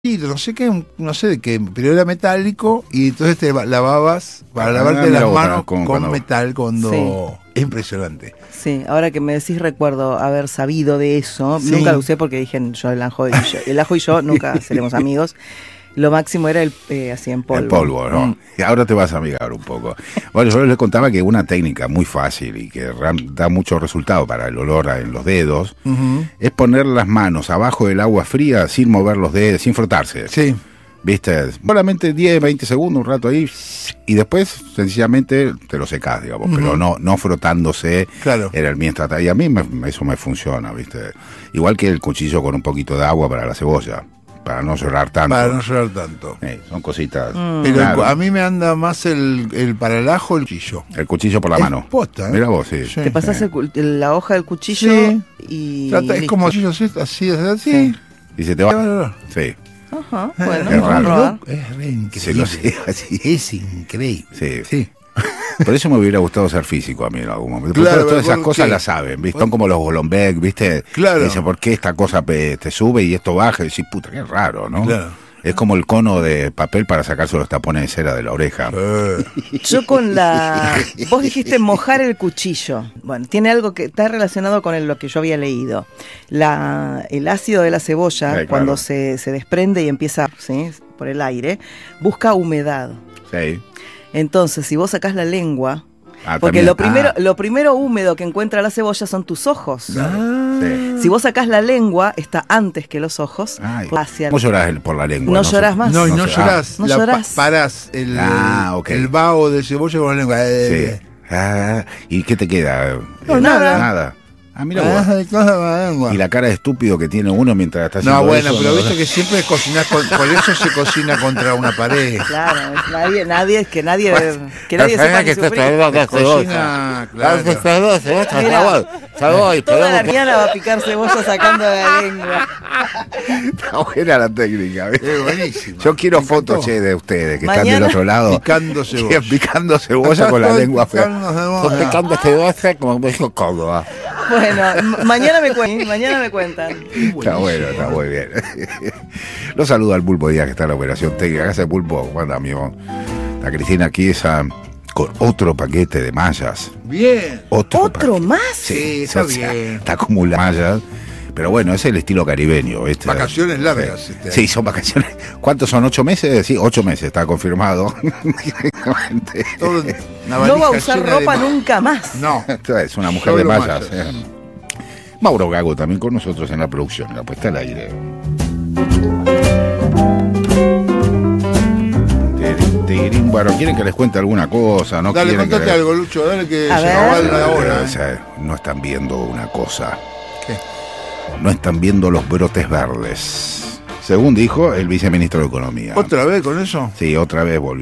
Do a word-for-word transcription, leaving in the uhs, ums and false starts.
Sí, no sé qué, no sé de qué, pero era metálico y entonces te lavabas para Ah, lavarte las boca, manos con, con cuando... metal cuando Sí. es impresionante. Sí, ahora que me decís recuerdo haber sabido de eso, Sí. nunca lo usé porque dije yo el ajo y yo, el ajo y yo nunca seremos amigos. Lo máximo era el eh, así en polvo. El polvo, ¿no? Mm. Y ahora te vas a amigar un poco. Bueno, yo les contaba que una técnica muy fácil y que da mucho resultado para el olor en los dedos Uh-huh. es poner las manos abajo del agua fría sin mover los dedos, sin frotarse. Sí. ¿Viste? Solamente diez, veinte segundos, un rato ahí, y después sencillamente te lo secás, digamos, Uh-huh. pero no no frotándose. Claro. Era el mientras. Y a mí me, eso me funciona, ¿viste? Igual que el cuchillo con un poquito de agua para la cebolla, para no llorar tanto. Para no llorar tanto. Eh, son cositas. Mm. Pero Claro. a mí me anda más el, el para el ajo el cuchillo. El cuchillo por la Es mano. posta, ¿eh? Mira vos, sí. Sí. Te pasás el cu- la hoja del cuchillo Sí. y Trata- es listo. como cuchillo así, así, así. Sí. Y se te Qué va. valor. Sí. Ajá, bueno, Es vamos a raro. probar. Es re Se increíble. lo sé, así. Es increíble. Sí. Sí. Por eso me hubiera gustado ser físico a mí en algún momento. Porque Claro, todas esas ¿por cosas qué? las saben, ¿viste? Son como los Golombek, ¿viste? Claro. Dice, ¿por qué esta cosa pe- te sube y esto baja? Y decís, puta, qué raro, ¿no? Claro. Es como el cono de papel para sacarse los tapones de cera de la oreja. Eh, Yo con la... Vos dijiste mojar el cuchillo. Bueno, tiene algo que está relacionado con el- lo que yo había leído. La, el ácido de la cebolla, Sí, claro. cuando se, se desprende y empieza, ¿sí?, por el aire, busca humedad. Sí. Entonces, si vos sacás la lengua... Ah, Porque también. lo primero, Ah, lo primero húmedo que encuentra la cebolla son tus ojos. ah, sí. Si vos sacás la lengua, está antes que los ojos. Ay, hacia el- vos llorás el- por la lengua. No sé. llorás más. No, y no, No sé. llorás. No la llorás. pa- parás el, Ah, ok. el vaho de cebolla con la lengua. Eh, Sí. Ah, ¿y qué te queda? No, Eh, nada. Nada. Ah, mira Ah, vos. de cosa con la lengua. Y la cara de estúpido que tiene uno mientras está haciendo No, bueno, eso, pero ¿no? viste que siempre cocinás con, por eso se cocina contra una pared. Claro, nadie, nadie, que nadie, que nadie sepa ni sufrir. Se cocina, claro. Mira, toda la mañana va a picar cebolla sacando de la lengua. Está buena la técnica. ¿viste? Es buenísimo. Yo quiero Me encantó. fotos, che, de ustedes que Mañana- están del otro lado. Picando cebolla. Picando cebolla Acá con la estoy lengua fea. picando cebolla. Estoy picando cebolla como me dijo Córdoba. Bueno, m- mañana me cuentan, mañana me cuentan. Está bueno, está muy bien. Lo saludo al Pulpo Díaz que está en la operación técnica. Acá está el Pulpo. ¿Cómo anda, amigo? La Cristina aquí esa con otro paquete de mallas. Bien. Otro, ¿Otro paquete. más? Sí, está o sea, bien. Está acumulando mallas. Pero bueno, es el estilo caribeño. ¿viste? Vacaciones largas, Sí, este sí, año. son vacaciones. ¿Cuántos son? ¿Ocho meses? Sí, ocho meses, está confirmado. Todo una No va a valija usar llena de ropa ma- nunca más. No. Esto es una mujer Solo de mallas. mallas. eh. Mauro Gago también con nosotros en la producción, la puesta al aire. Tirín, tirín. Bueno, ¿quieren que les cuente alguna cosa? ¿No Dale, quieren que contate les- algo, Lucho, dale que A se ver. nos va la Pero, hora. o ¿eh? sea, no están viendo una cosa. ¿Qué? No están viendo los brotes verdes. Según dijo el viceministro de Economía. ¿Otra vez con eso? Sí, otra vez volvió.